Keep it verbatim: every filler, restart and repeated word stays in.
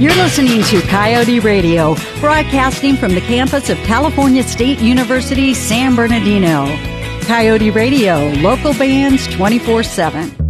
You're listening to Coyote Radio, broadcasting from the campus of California State University, San Bernardino. Coyote Radio, local bands twenty-four seven.